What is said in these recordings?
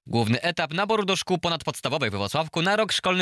Główny etap naboru do szkół ponadpodstawowych we Włocławku na rok szkolny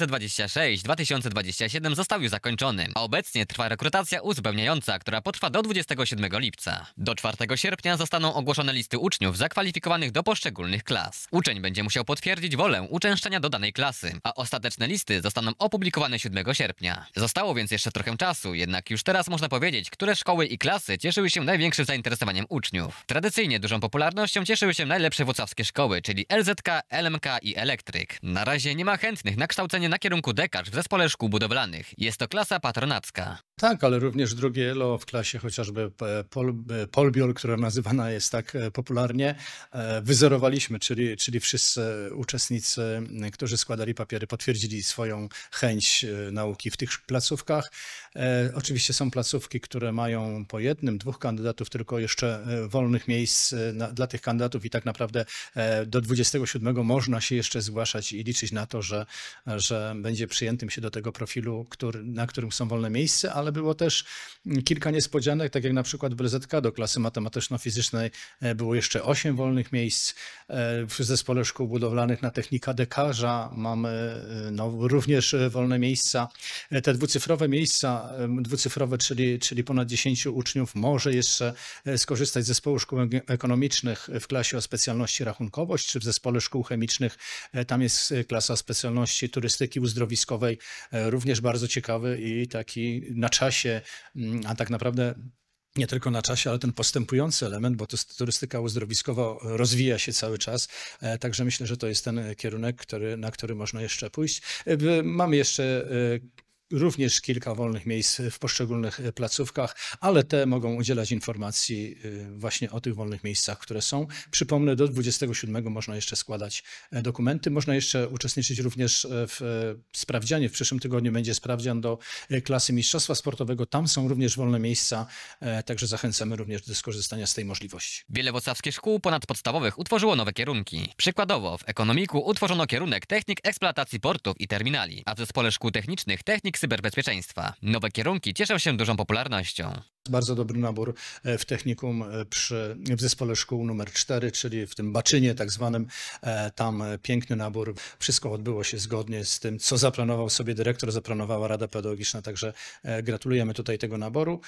2026-2027 został już zakończony, a obecnie trwa rekrutacja uzupełniająca, która potrwa do 27 lipca. Do 4 sierpnia zostaną ogłoszone listy uczniów zakwalifikowanych do poszczególnych klas. Uczeń będzie musiał potwierdzić wolę uczęszczania do danej klasy, a ostateczne listy zostaną opublikowane 7 sierpnia. Zostało więc jeszcze trochę czasu, jednak już teraz można powiedzieć, które szkoły i klasy cieszyły się największym zainteresowaniem uczniów. Tradycyjnie dużą popularnością cieszyły się najlepsze włocławskie szkoły, czyli LZK, LMK i Elektryk. Na razie nie ma chętnych na kształcenie na kierunku dekarz w Zespole Szkół Budowlanych. Jest to klasa patronacka. Tak, ale również drugie ELO w klasie chociażby Polbiol, która nazywana jest tak popularnie, wyzerowaliśmy, czyli wszyscy uczestnicy, którzy składali papiery, potwierdzili swoją chęć nauki w tych placówkach. Oczywiście są placówki, które mają po jednym, dwóch kandydatów, tylko jeszcze wolnych miejsc dla tych kandydatów i tak naprawdę do 27 można się jeszcze zgłaszać i liczyć na to, że będzie przyjętym się do tego profilu, na którym są wolne miejsca, ale było też kilka niespodzianek, tak jak na przykład w LZK do klasy matematyczno-fizycznej było jeszcze 8 wolnych miejsc. W Zespole Szkół Budowlanych na technika dekarza mamy również wolne miejsca. Te dwucyfrowe miejsca, czyli ponad 10 uczniów może jeszcze skorzystać z Zespołu Szkół Ekonomicznych w klasie o specjalności rachunkowość, czy w Zespole Szkół Chemicznych, tam jest klasa specjalności turystyki uzdrowiskowej, również bardzo ciekawy i taki na czasie, a tak naprawdę nie tylko na czasie, ale ten postępujący element, bo to turystyka uzdrowiskowa rozwija się cały czas, także myślę, że to jest ten kierunek, na który można jeszcze pójść. Mamy jeszcze również kilka wolnych miejsc w poszczególnych placówkach, ale te mogą udzielać informacji właśnie o tych wolnych miejscach, które są. Przypomnę, do 27 można jeszcze składać dokumenty. Można jeszcze uczestniczyć również w sprawdzianie. W przyszłym tygodniu będzie sprawdzian do klasy mistrzostwa sportowego. Tam są również wolne miejsca, także zachęcamy również do skorzystania z tej możliwości. Wiele włocławskich szkół ponadpodstawowych utworzyło nowe kierunki. Przykładowo w ekonomiku utworzono kierunek technik eksploatacji portów i terminali, a w Zespole Szkół Technicznych technik cyberbezpieczeństwa. Nowe kierunki cieszą się dużą popularnością. Bardzo dobry nabór w technikum w Zespole Szkół numer 4, czyli w tym Baczynie tak zwanym. Tam piękny nabór. Wszystko odbyło się zgodnie z tym, co zaplanował sobie dyrektor, zaplanowała Rada Pedagogiczna, także gratulujemy tutaj tego naboru.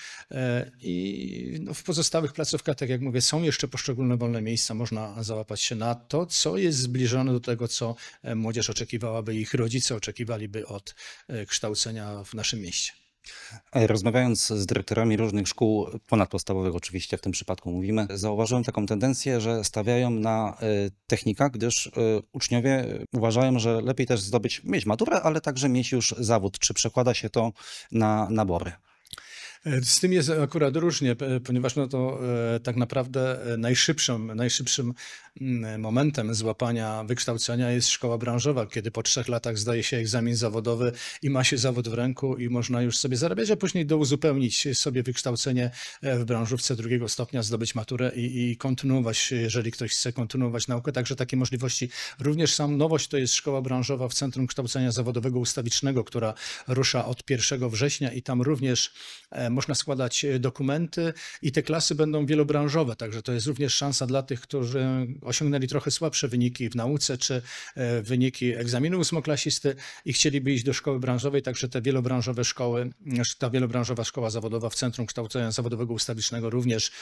I w pozostałych placówkach, tak jak mówię, są jeszcze poszczególne wolne miejsca. Można załapać się na to, co jest zbliżone do tego, co młodzież oczekiwałaby, ich rodzice oczekiwaliby od kształcenia w naszym mieście. Rozmawiając z dyrektorami różnych szkół ponadpodstawowych, oczywiście w tym przypadku mówimy, zauważyłem taką tendencję, że stawiają na technikach, gdyż uczniowie uważają, że lepiej też mieć maturę, ale także mieć już zawód. Czy przekłada się to na nabory? Z tym jest akurat różnie, ponieważ no to tak naprawdę najszybszym momentem złapania wykształcenia jest szkoła branżowa, kiedy po 3 latach zdaje się egzamin zawodowy i ma się zawód w ręku i można już sobie zarabiać, a później uzupełnić sobie wykształcenie w branżówce 2 stopnia, zdobyć maturę i kontynuować, jeżeli ktoś chce kontynuować naukę. Także takie możliwości również są. Nowość to jest szkoła branżowa w Centrum Kształcenia Zawodowego Ustawicznego, która rusza od 1 września i tam również można składać dokumenty i te klasy będą wielobranżowe, także to jest również szansa dla tych, którzy osiągnęli trochę słabsze wyniki w nauce, czy wyniki egzaminu ósmoklasisty i chcieliby iść do szkoły branżowej, także te wielobranżowe szkoły, ta wielobranżowa szkoła zawodowa w Centrum Kształcenia Zawodowego Ustawicznego również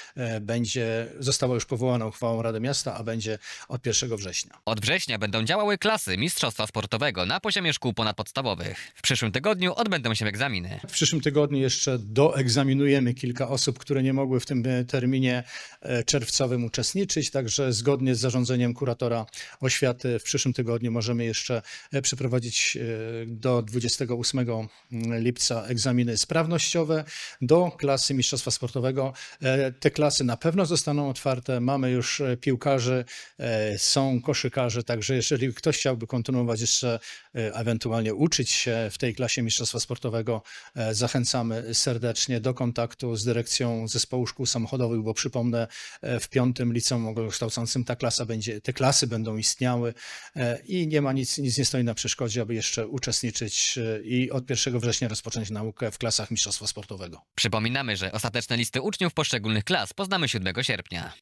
została już powołana uchwałą Rady Miasta, a będzie od 1 września. Od września będą działały klasy mistrzostwa sportowego na poziomie szkół ponadpodstawowych. W przyszłym tygodniu odbędą się egzaminy. W przyszłym tygodniu jeszcze doegzaminujemy kilka osób, które nie mogły w tym terminie czerwcowym uczestniczyć, także zgodnie z zarządzeniem kuratora oświaty w przyszłym tygodniu możemy jeszcze przeprowadzić do 28 lipca egzaminy sprawnościowe do klasy mistrzostwa sportowego. Te klasy na pewno zostaną otwarte, mamy już piłkarzy, są koszykarze, także jeżeli ktoś chciałby kontynuować jeszcze, ewentualnie uczyć się w tej klasie mistrzostwa sportowego, zachęcamy serdecznie do kontaktu z dyrekcją Zespołu Szkół Samochodowych, bo przypomnę, w 5. liceum ogólnokształcącym te klasy będą istniały i nie ma nic nie stoi na przeszkodzie, aby jeszcze uczestniczyć i od 1 września rozpocząć naukę w klasach mistrzostwa sportowego. Przypominamy, że ostateczne listy uczniów poszczególnych klas poznamy 7 sierpnia.